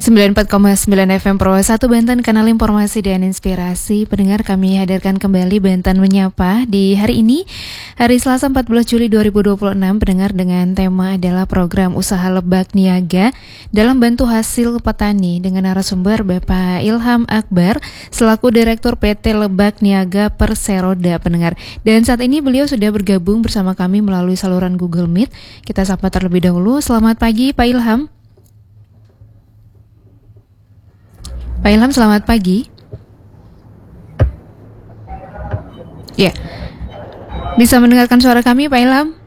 94,9 FM Pro 1 Banten, kanal informasi dan inspirasi. Pendengar, kami hadirkan kembali Banten Menyapa di hari ini, hari Selasa 14 Juli 2026. Pendengar, dengan tema adalah program usaha lebak niaga dalam bantu hasil petani, dengan narasumber Bapak Ilham Akbar selaku Direktur PT Lebak Niaga Perseroda, pendengar. Dan saat ini beliau sudah bergabung bersama kami melalui saluran Google Meet. Kita sapa terlebih dahulu. Selamat pagi Pak Ilham. Pak Ilham, selamat pagi. Ya, bisa mendengarkan suara kami Pak Ilham?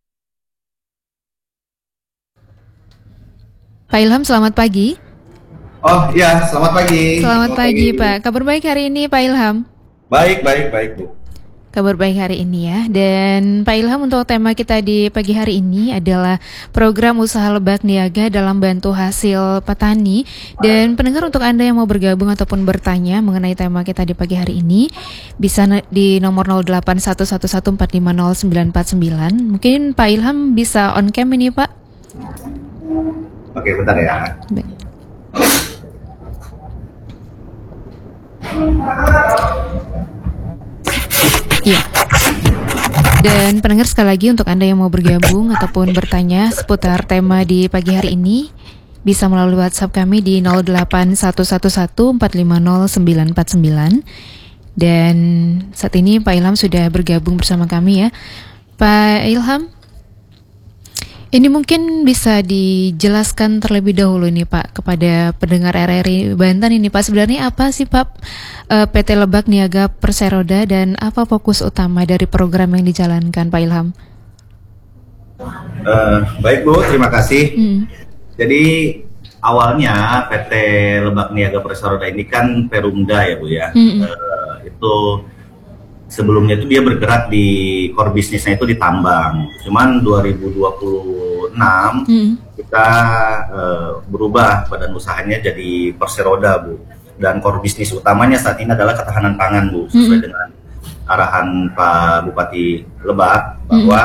Pak Ilham, selamat pagi. Oh iya, selamat pagi. Selamat pagi Pak. Kabar baik hari ini Pak Ilham? Baik Bu. Kabar baik hari ini ya. Dan Pak Ilham, untuk tema kita di pagi hari ini adalah program usaha lebak niaga dalam bantu hasil petani. Dan pendengar, untuk Anda yang mau bergabung ataupun bertanya mengenai tema kita di pagi hari ini, bisa di nomor 081114500949. Mungkin Pak Ilham bisa on cam ini Pak. Oke, bentar ya. Baik. Iya. Dan pendengar, sekali lagi untuk Anda yang mau bergabung ataupun bertanya seputar tema di pagi hari ini, bisa melalui WhatsApp kami di 081114500949. Dan saat ini Pak Ilham sudah bergabung bersama kami ya. Pak Ilham, ini mungkin bisa dijelaskan terlebih dahulu nih Pak kepada pendengar RRI Banten ini Pak, sebenarnya apa sih Pak PT Lebak Niaga Perseroda dan apa fokus utama dari program yang dijalankan Pak Ilham? Baik Bu, terima kasih. Jadi awalnya PT Lebak Niaga Perseroda ini kan Perumda ya Bu ya. Itu sebelumnya itu dia bergerak di core bisnisnya itu di tambang. Cuman 2026 kita berubah badan usahanya jadi Perseroda Bu. Dan core bisnis utamanya saat ini adalah ketahanan pangan Bu, sesuai dengan arahan Pak Bupati Lebak bahwa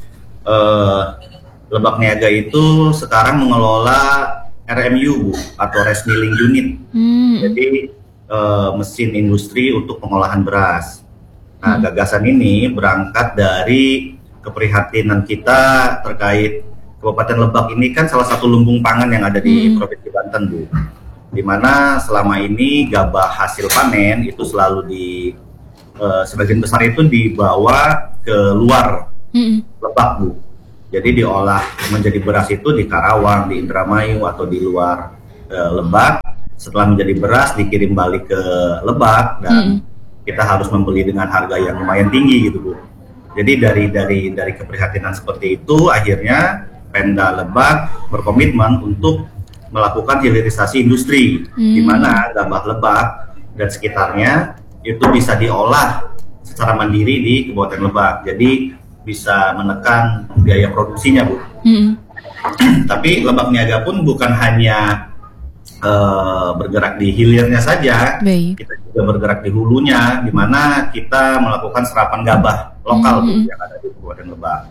Lebak Niaga itu sekarang mengelola RMU Bu, atau Rice Milling Unit. Jadi mesin industri untuk pengolahan beras. Nah, gagasan ini berangkat dari keprihatinan kita terkait Kabupaten Lebak ini kan salah satu lumbung pangan yang ada di Provinsi Banten Bu, di mana selama ini gabah hasil panen itu selalu sebagian besar itu dibawa ke luar Lebak Bu. Jadi diolah menjadi beras itu di Karawang, di Indramayu atau di luar Lebak. Setelah menjadi beras dikirim balik ke Lebak dan kita harus membeli dengan harga yang lumayan tinggi gitu Bu. Jadi dari keprihatinan seperti itu, akhirnya Pemda Lebak berkomitmen untuk melakukan hilirisasi industri, di mana gabah Lebak dan sekitarnya itu bisa diolah secara mandiri di Kabupaten Lebak. Jadi bisa menekan biaya produksinya Bu. Tapi Lebak Niaga pun bukan hanya bergerak di hilirnya saja, kita juga bergerak di hulunya, di mana kita melakukan serapan gabah lokal yang ada di Kabupaten Lebak.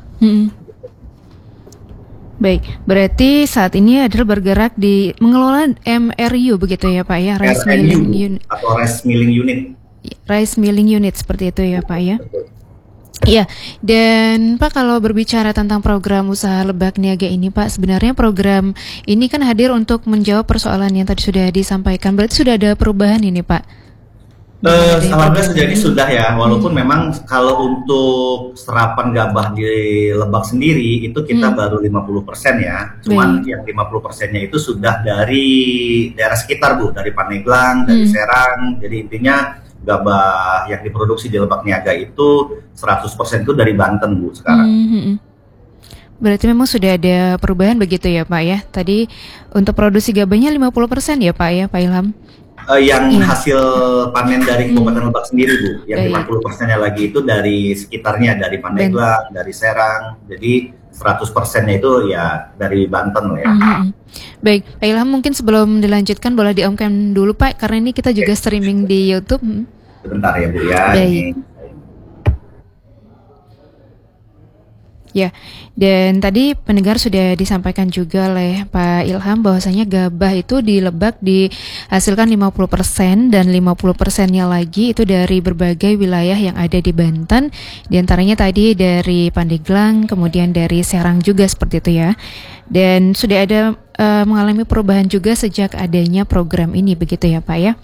Baik, berarti saat ini adalah bergerak di mengelola MRU begitu ya Pak ya, Rice Milling Unit atau Rice Milling Unit. Rice Milling Unit seperti itu ya Pak ya. Iya, dan Pak, kalau berbicara tentang program usaha lebak niaga ini Pak, sebenarnya program ini kan hadir untuk menjawab persoalan yang tadi sudah disampaikan. Berarti sudah ada perubahan ini Pak? Alhamdulillah sejauh ini sudah ya, walaupun memang kalau untuk serapan gabah di Lebak sendiri itu kita baru 50% ya. Cuman yang 50%-nya itu sudah dari daerah sekitar Bu, dari Pandeglang, dari Serang. Jadi intinya gabah yang diproduksi di Lebak Niaga itu 100% itu dari Banten Bu sekarang. Berarti memang sudah ada perubahan begitu ya Pak ya. Tadi untuk produksi gabahnya 50% ya Pak ya, Pak Ilham? Yang hasil panen dari Kabupaten Lebak sendiri Bu, yang 50%-nya lagi itu dari sekitarnya, dari Pandeglang, dari Serang. Jadi 100%-nya itu ya dari Banten ya. Baik, Pak Ilham, mungkin sebelum dilanjutkan boleh di-on-cam dulu Pak, karena ini kita juga streaming di YouTube. Sebentar ya Bu ya. Baik. Ya, dan tadi pendengar sudah disampaikan juga oleh Pak Ilham bahwasanya gabah itu di Lebak dihasilkan 50% dan 50%-nya lagi itu dari berbagai wilayah yang ada di Banten. Di antaranya tadi dari Pandeglang, kemudian dari Serang juga seperti itu ya. Dan sudah ada mengalami perubahan juga sejak adanya program ini begitu ya Pak ya.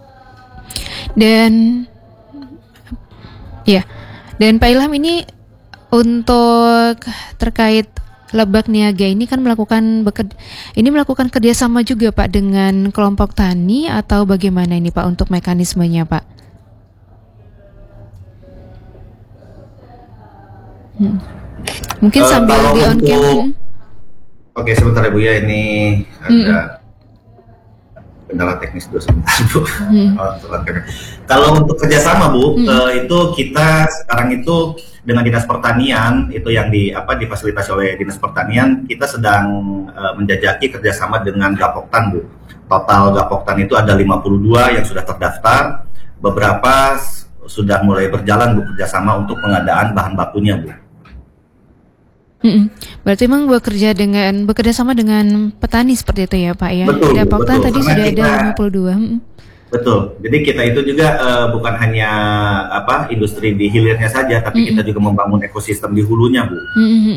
Dan ya, dan Pak Ilham ini untuk terkait Lebak Niaga ini kan melakukan kerjasama juga Pak dengan kelompok tani atau bagaimana ini Pak untuk mekanismenya Pak? Mungkin sambil di on cam. Oke, sebentar ya Bu ya, ini ada kendala teknis dulu sebentar Bu. Kalau untuk kerjasama Bu, itu kita sekarang itu dengan Dinas Pertanian itu yang difasilitasi oleh Dinas Pertanian, kita sedang menjajaki kerjasama dengan Gapoktan Bu. Total Gapoktan itu ada 52 yang sudah terdaftar, beberapa sudah mulai berjalan Bu kerjasama untuk pengadaan bahan bakunya Bu. Berarti memang bekerja sama dengan petani seperti itu ya Pak ya? Betul, Gapoktan betul. Tadi Karena sudah ada 52. Betul. Jadi kita itu juga bukan hanya industri di hilirnya saja, tapi kita juga membangun ekosistem di hulunya, Bu.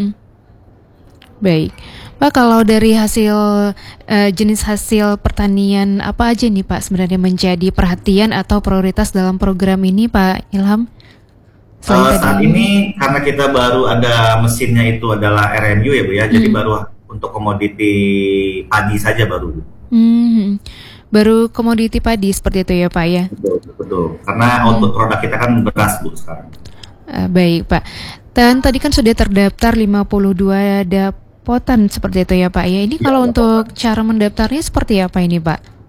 Baik, Pak. Kalau dari jenis hasil pertanian apa aja nih Pak sebenarnya menjadi perhatian atau prioritas dalam program ini, Pak Ilham? Saat ini karena kita baru ada mesinnya itu adalah RMU ya Bu ya, jadi baru untuk komoditi padi saja baru. Baru komoditi padi seperti itu ya Pak ya? Betul. Karena output produk kita kan beras Bu sekarang. Baik Pak. Dan tadi kan sudah terdaftar 52 dapotan seperti itu ya Pak ya. Ini kalau untuk cara mendaftarnya seperti apa ini Pak?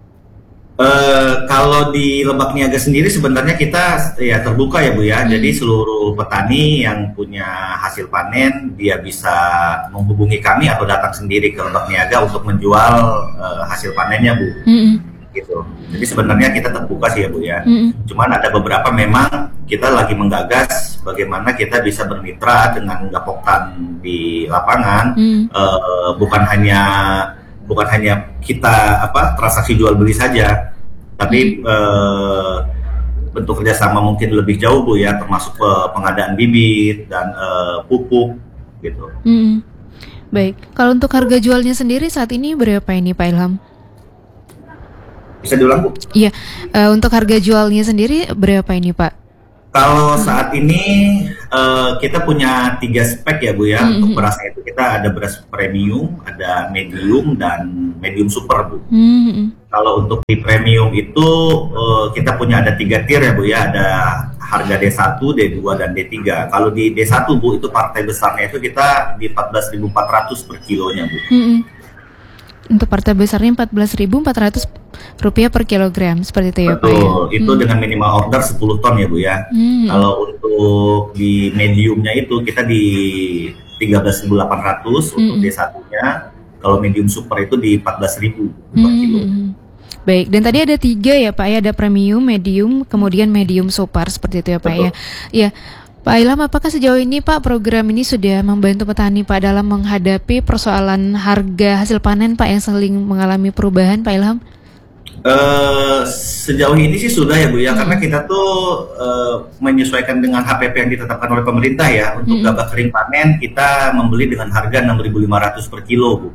Kalau di Lebak Niaga sendiri sebenarnya kita ya terbuka ya Bu ya. Jadi seluruh petani yang punya hasil panen dia bisa menghubungi kami atau datang sendiri ke Lebak Niaga untuk menjual hasil panennya Bu. Gitu. Jadi sebenarnya kita terbuka sih ya Bu ya. Cuman ada beberapa memang kita lagi menggagas bagaimana kita bisa bermitra dengan Gapoktan di lapangan. Bukan hanya kita transaksi jual beli saja, tapi bentuk kerjasama mungkin lebih jauh Bu ya, termasuk pengadaan bibit dan pupuk gitu. Baik, kalau untuk harga jualnya sendiri saat ini berapa ini Pak Ilham? Bisa diulang Bu? Iya, untuk harga jualnya sendiri berapa ini Pak? Kalau saat ini kita punya 3 spek ya Bu ya. Untuk berasnya itu kita ada beras premium, ada medium, dan medium super Bu. Kalau untuk di premium itu kita punya ada 3 tier ya Bu ya. Ada harga D1, D2, dan D3. Kalau di D1 Bu itu partai besarnya itu kita di 14.400 per kilonya Bu. Untuk partai besarnya Rp14.400 per kilogram, seperti itu ya Pak ya? Betul, itu dengan minimal order 10 ton ya Bu ya. Kalau untuk di mediumnya itu kita di 13.800 untuk D1-nya. Kalau medium super itu di 14.000 per kilo. Baik, dan tadi ada 3 ya Pak ya, ada premium, medium, kemudian medium super, seperti itu ya Pak ya? Ya. Pak Ilham, apakah sejauh ini Pak program ini sudah membantu petani Pak dalam menghadapi persoalan harga hasil panen Pak yang sering mengalami perubahan Pak Ilham? Sejauh ini sih sudah ya Bu ya, karena kita tuh menyesuaikan dengan HPP yang ditetapkan oleh pemerintah ya. Untuk gabah kering panen kita membeli dengan harga 6.500 per kilo Bu.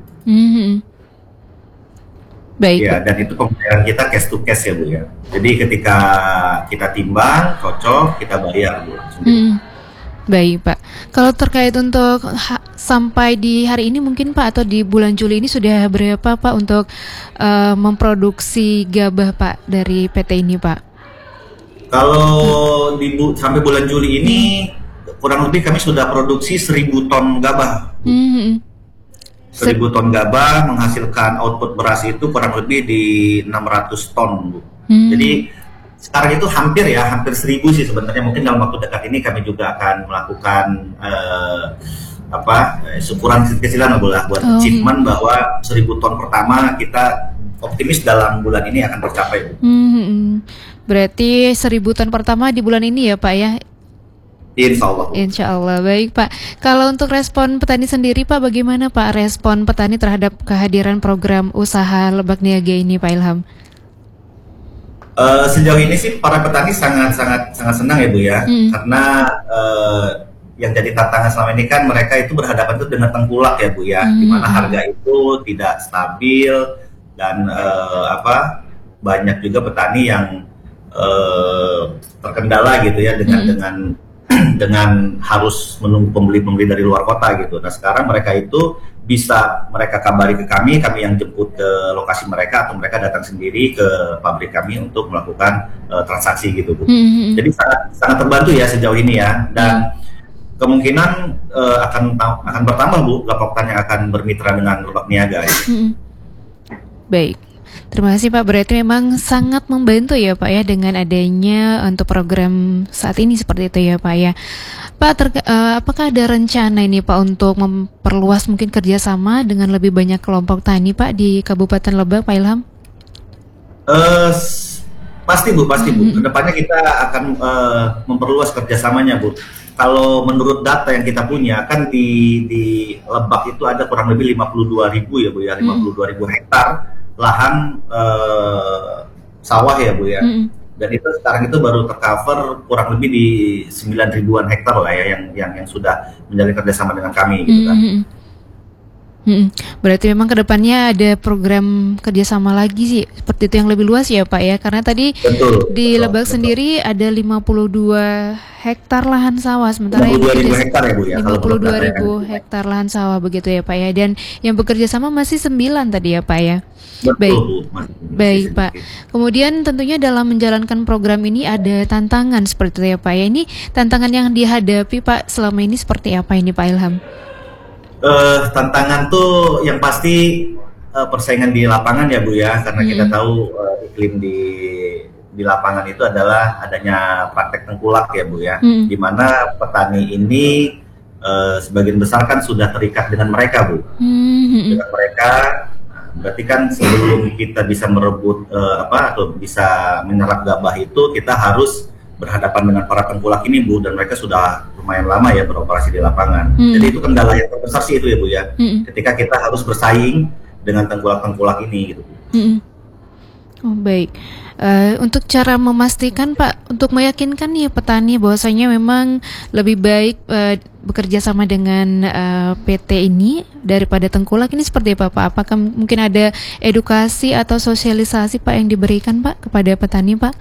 Baik. Ya, dan itu pembayaran kita cash to cash ya Bu ya. Jadi ketika kita timbang, cocok, kita bayar Bu. Baik Pak. Kalau terkait untuk sampai di hari ini mungkin Pak atau di bulan Juli ini sudah berapa Pak untuk memproduksi gabah Pak dari PT ini Pak? Kalau sampai bulan Juli ini kurang lebih kami sudah produksi 1.000 ton gabah. 1.000 ton gabah menghasilkan output beras itu kurang lebih di 600 ton Bu. Jadi sekarang itu hampir 1.000 sih sebenarnya. Mungkin dalam waktu dekat ini kami juga akan melakukan syukuran kecil-kecilan buat achievement bahwa 1.000 ton pertama kita optimis dalam bulan ini akan tercapai. Berarti 1.000 ton pertama di bulan ini ya Pak ya? Insya Allah. Insya Allah. Baik Pak. Kalau untuk respon petani sendiri Pak, bagaimana Pak respon petani terhadap kehadiran program usaha Lebak Niaga ini Pak Ilham? Sejauh ini sih para petani sangat senang ya Bu ya, karena yang jadi tantangan selama ini kan mereka itu berhadapan tuh dengan tengkulak ya Bu ya, di mana harga itu tidak stabil dan banyak juga petani yang terkendala gitu ya dengan harus menunggu pembeli dari luar kota gitu. Nah sekarang mereka itu bisa mereka kabari ke kami yang jemput ke lokasi mereka atau mereka datang sendiri ke pabrik kami untuk melakukan transaksi gitu Bu. Jadi sangat terbantu ya sejauh ini ya, dan kemungkinan akan bertambah Bu Gapoktan yang akan bermitra dengan Lebak Niaga. Ya. Baik. Terima kasih Pak, berarti memang sangat membantu ya Pak ya dengan adanya untuk program saat ini seperti itu ya Pak ya. Pak, apakah ada rencana ini Pak untuk memperluas mungkin kerjasama dengan lebih banyak kelompok tani Pak di Kabupaten Lebak Pak Ilham? Pasti Bu. Kedepannya kita akan memperluas kerjasamanya Bu. Kalau menurut data yang kita punya kan di Lebak itu ada kurang lebih 52.000 ya Bu ya, 52.000 hektar lahan sawah ya Bu ya. Dan itu sekarang itu baru tercover kurang lebih di 9.000-an hektar lah ya yang sudah menjalin kerjasama dengan kami gitu kan. Berarti memang kedepannya ada program kerjasama lagi sih seperti itu yang lebih luas ya Pak ya, karena tadi di Lebak sendiri ada 52 hektar lahan sawah, sementara 52.000 hektar ya Bu ya, 52.000 hektar lahan sawah begitu ya Pak ya, dan yang bekerja sama masih 9 tadi ya Pak ya. Betul, Baik Pak. Kemudian tentunya dalam menjalankan program ini ada tantangan seperti itu ya Pak ya. Ini tantangan yang dihadapi Pak selama ini seperti apa ini Pak Ilham? Tantangan tuh yang pasti persaingan di lapangan ya Bu ya, karena kita tahu iklim di lapangan itu adalah adanya praktek tengkulak ya Bu ya, di mana petani ini sebagian besar kan sudah terikat dengan mereka Bu, dengan mereka. Berarti kan sebelum kita bisa merebut atau bisa menyerap gabah itu, kita harus berhadapan dengan para tengkulak ini Bu, dan mereka sudah lumayan lama ya beroperasi di lapangan. Jadi itu kendala yang terbesar sih itu ya Bu ya, ketika kita harus bersaing dengan tengkulak-tengkulak ini gitu Bu. Oh baik. Untuk cara memastikan Pak, untuk meyakinkan nih petani bahwasanya memang lebih baik bekerja sama dengan PT ini daripada tengkulak, ini seperti apa Pak? Apakah mungkin ada edukasi atau sosialisasi Pak yang diberikan Pak kepada petani Pak?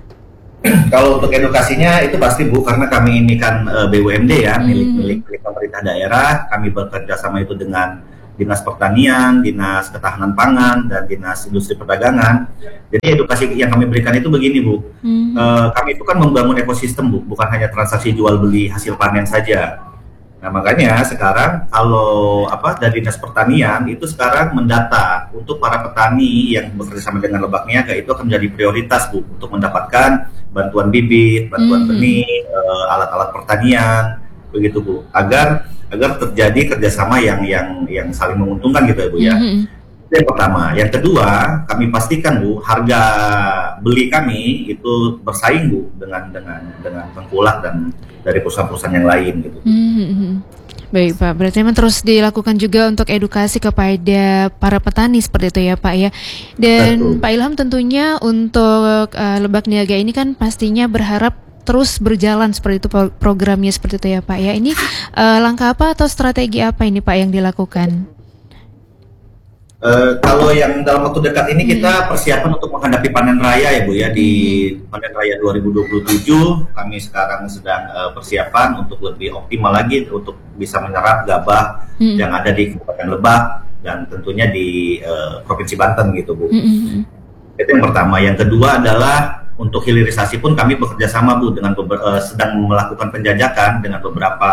Kalau untuk edukasinya itu pasti Bu, karena kami ini kan BUMD ya, milik pemerintah daerah. Kami bekerja sama itu dengan Dinas Pertanian, Dinas Ketahanan Pangan, dan Dinas Industri Perdagangan. Jadi edukasi yang kami berikan itu begini Bu, kami itu kan membangun ekosistem Bu, bukan hanya transaksi jual beli hasil panen saja. Nah makanya sekarang kalau dari Dinas Pertanian itu sekarang mendata untuk para petani yang bekerja sama dengan Lebak Niaga itu akan menjadi prioritas Bu, untuk mendapatkan bantuan bibit, bantuan benih, alat-alat pertanian, begitu Bu, agar terjadi kerjasama yang saling menguntungkan gitu ya Bu ya. Itu yang pertama. Yang kedua, kami pastikan Bu, harga beli kami itu bersaing Bu dengan tengkulak dan dari perusahaan-perusahaan yang lain gitu. Baik Pak, berarti memang terus dilakukan juga untuk edukasi kepada para petani seperti itu ya Pak ya. Dan Pak Ilham tentunya untuk Lebak Niaga ini kan pastinya berharap terus berjalan seperti itu programnya seperti itu ya Pak ya. Ini langkah apa atau strategi apa ini Pak yang dilakukan? Kalau yang dalam waktu dekat ini kita persiapan untuk menghadapi panen raya ya Bu ya, di panen raya 2027 kami sekarang sedang persiapan untuk lebih optimal lagi untuk bisa menyerap gabah yang ada di Kabupaten Lebak dan tentunya di Provinsi Banten gitu Bu. Itu yang pertama. Yang kedua adalah untuk hilirisasi pun kami bekerja sama Bu dengan sedang melakukan penjajakan dengan beberapa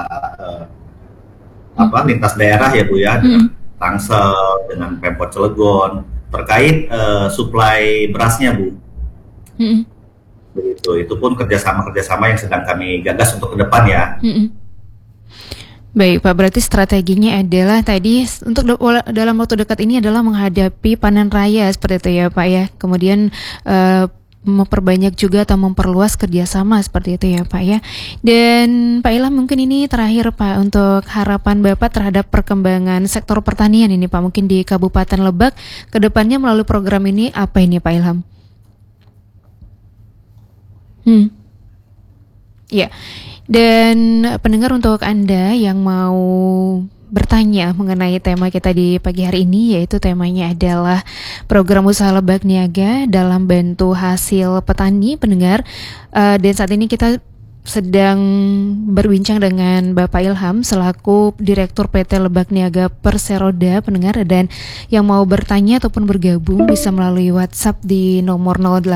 lintas daerah ya Bu ya, dengan Tangsel, dengan Pemkot Cilegon terkait suplai berasnya Bu. Begitu. Itu pun kerjasama yang sedang kami gagas untuk ke depan ya. Baik Pak, berarti strateginya adalah tadi untuk dalam waktu dekat ini adalah menghadapi panen raya seperti itu ya Pak ya. Kemudian memperbanyak juga atau memperluas kerjasama seperti itu ya Pak ya. Dan Pak Ilham, mungkin ini terakhir Pak, untuk harapan Bapak terhadap perkembangan sektor pertanian ini Pak, mungkin di Kabupaten Lebak ke depannya melalui program ini apa ini Pak Ilham? Ya, dan pendengar, untuk Anda yang mau bertanya mengenai tema kita di pagi hari ini, yaitu temanya adalah program usaha lebak niaga dalam bantu hasil petani, pendengar. Dan saat ini kita sedang berbincang dengan Bapak Ilham selaku Direktur PT Lebak Niaga Perseroda, pendengar. Dan yang mau bertanya ataupun bergabung bisa melalui WhatsApp di nomor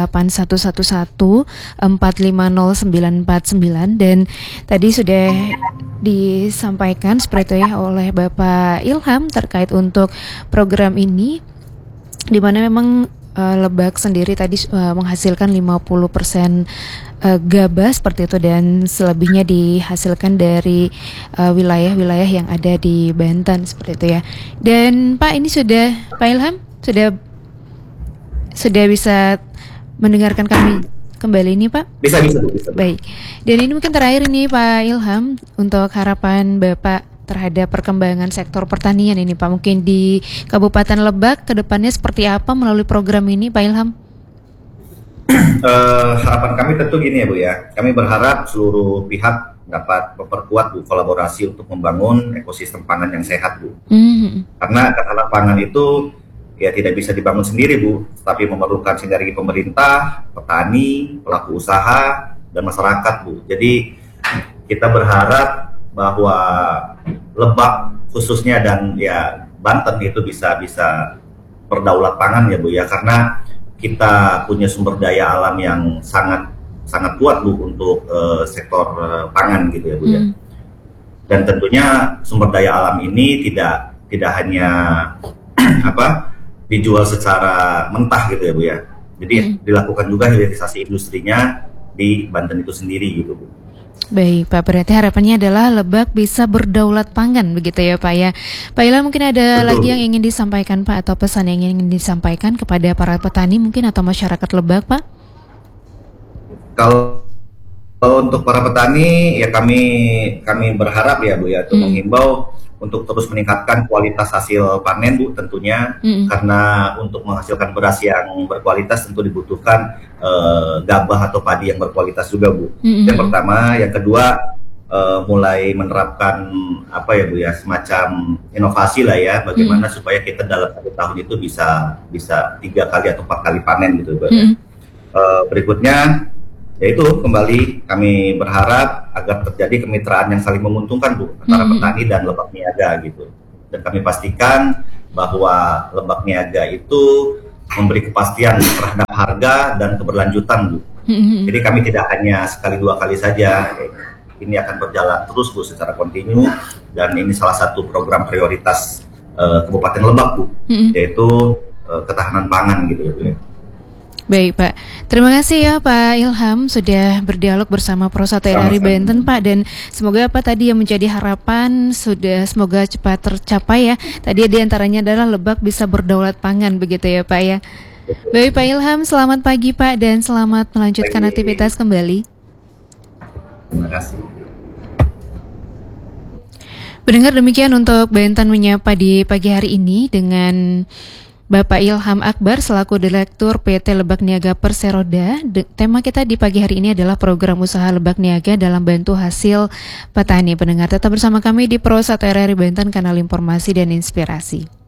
08111450949. Dan tadi sudah disampaikan seperti itu ya oleh Bapak Ilham terkait untuk program ini, di mana memang Lebak sendiri tadi menghasilkan 50% gabah seperti itu, dan selebihnya dihasilkan dari wilayah-wilayah yang ada di Banten seperti itu ya. Dan Pak, ini sudah Pak Ilham sudah bisa mendengarkan kami kembali ini Pak? Bisa. Baik. Dan ini mungkin terakhir ini Pak Ilham, untuk harapan Bapak terhadap perkembangan sektor pertanian ini Pak, mungkin di Kabupaten Lebak ke depannya seperti apa melalui program ini Pak Ilham? Harapan kami tentu gini ya Bu ya, kami berharap seluruh pihak dapat memperkuat Bu kolaborasi untuk membangun ekosistem pangan yang sehat Bu. Karena ketahanan pangan itu ya tidak bisa dibangun sendiri Bu, tapi memerlukan sinergi pemerintah, petani, pelaku usaha, dan masyarakat Bu. Jadi kita berharap bahwa Lebak khususnya dan ya Banten itu bisa berdaulat pangan ya Bu ya, karena kita punya sumber daya alam yang sangat kuat Bu untuk sektor pangan gitu ya Bu ya. Dan tentunya sumber daya alam ini tidak hanya dijual secara mentah gitu ya Bu ya. Jadi dilakukan juga hilirisasi industrinya di Banten itu sendiri gitu Bu. Baik Pak, berarti harapannya adalah Lebak bisa berdaulat pangan begitu ya Pak ya. Pak Ilham, mungkin ada lagi yang ingin disampaikan Pak, atau pesan yang ingin disampaikan kepada para petani mungkin atau masyarakat Lebak Pak? Kalau untuk para petani ya kami berharap ya Bu ya, untuk menghimbau untuk terus meningkatkan kualitas hasil panen Bu tentunya, karena untuk menghasilkan beras yang berkualitas tentu dibutuhkan gabah atau padi yang berkualitas juga Bu. Yang pertama, yang kedua mulai menerapkan Bu ya, semacam inovasi lah ya, bagaimana supaya kita dalam 1 tahun itu bisa 3 kali atau 4 kali panen gitu Bu. Berikutnya yaitu kembali kami berharap agar terjadi kemitraan yang saling menguntungkan Bu antara petani dan Lebak Niaga gitu. Dan kami pastikan bahwa Lebak Niaga itu memberi kepastian terhadap harga dan keberlanjutan Bu. Jadi kami tidak hanya sekali 2 kali saja, ini akan berjalan terus Bu secara kontinu, dan ini salah satu program prioritas Kabupaten Lebak Bu, yaitu ketahanan pangan gitu ya Bu. Baik Pak, terima kasih ya Pak Ilham sudah berdialog bersama Pro 1 RRI Banten Pak, dan semoga apa tadi yang menjadi harapan semoga cepat tercapai ya. Tadi diantaranya adalah Lebak bisa berdaulat pangan begitu ya Pak ya. Baik Pak Ilham, selamat pagi Pak, dan selamat melanjutkan aktivitas kembali. Terima kasih. Pendengar, demikian untuk Banten Menyapa di pagi hari ini dengan Bapak Ilham Akbar selaku Direktur PT Lebak Niaga Perseroda. Tema kita di pagi hari ini adalah program usaha Lebak Niaga dalam bantu hasil petani. Pendengar, tetap bersama kami di Pro 1 RRI Banten, kanal informasi dan inspirasi.